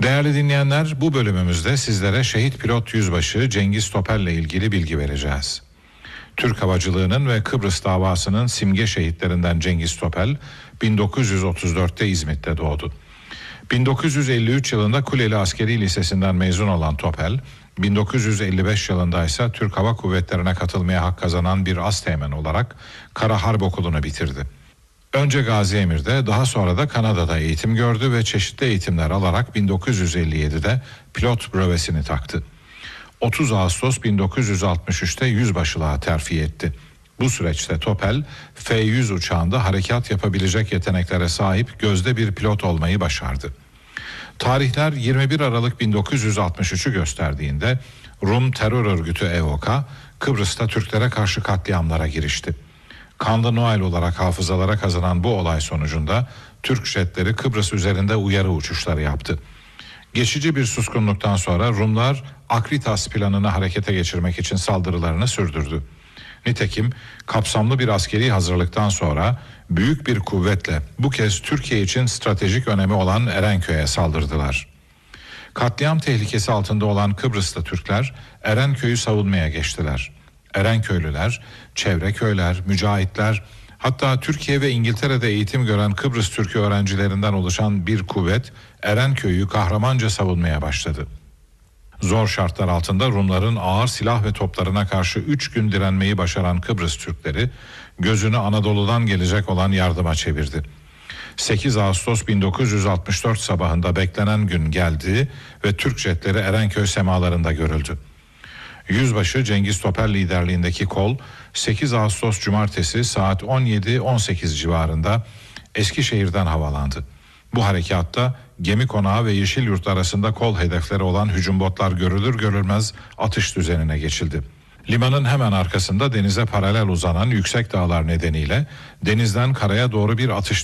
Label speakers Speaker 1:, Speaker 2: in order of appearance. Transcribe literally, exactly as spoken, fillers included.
Speaker 1: Değerli dinleyenler, bu bölümümüzde sizlere şehit pilot yüzbaşı Cengiz Topel ile ilgili bilgi vereceğiz. Türk havacılığının ve Kıbrıs davasının simge şehitlerinden Cengiz Topel bin dokuz yüz otuz dörtte İzmit'te doğdu. bin dokuz yüz elli üç yılında Kuleli Askeri Lisesi'nden mezun olan Topel, bin dokuz yüz elli beş yılında ise Türk Hava Kuvvetleri'ne katılmaya hak kazanan bir asteğmen olarak Kara Harp Okulu'nu bitirdi. Önce Gazi Emir'de, daha sonra da Kanada'da eğitim gördü ve çeşitli eğitimler alarak bin dokuz yüz elli yedide pilot brevesini taktı. otuz Ağustos bin dokuz yüz altmış üçte yüzbaşılığa terfi etti. Bu süreçte Topel, F yüz uçağında harekat yapabilecek yeteneklere sahip gözde bir pilot olmayı başardı. Tarihler yirmi bir Aralık bin dokuz yüz altmış üçü gösterdiğinde Rum terör örgütü E O K, Kıbrıs'ta Türklere karşı katliamlara girişti. Kanlı Noel olarak hafızalara kazanan bu olay sonucunda Türk jetleri Kıbrıs üzerinde uyarı uçuşları yaptı. Geçici bir suskunluktan sonra Rumlar Akritas planını harekete geçirmek için saldırılarını sürdürdü. Nitekim kapsamlı bir askeri hazırlıktan sonra büyük bir kuvvetle bu kez Türkiye için stratejik önemi olan Erenköy'e saldırdılar. Katliam tehlikesi altında olan Kıbrıs'ta Türkler Erenköy'ü savunmaya geçtiler. Erenköylüler, çevre köyler, mücahitler, hatta Türkiye ve İngiltere'de eğitim gören Kıbrıs Türk'ü öğrencilerinden oluşan bir kuvvet Erenköy'ü kahramanca savunmaya başladı. Zor şartlar altında Rumların ağır silah ve toplarına karşı üç gün direnmeyi başaran Kıbrıs Türkleri gözünü Anadolu'dan gelecek olan yardıma çevirdi. sekiz Ağustos bin dokuz yüz altmış dört sabahında beklenen gün geldi ve Türk jetleri Erenköy semalarında görüldü. Yüzbaşı Cengiz Topel liderliğindeki kol sekiz Ağustos Cumartesi saat on yedi on sekiz civarında Eskişehir'den havalandı. Bu harekatta gemi konağı ve Yeşilyurt arasında kol hedefleri olan hücum botlar görülür görülmez atış düzenine geçildi. Limanın hemen arkasında denize paralel uzanan yüksek dağlar nedeniyle denizden karaya doğru bir atış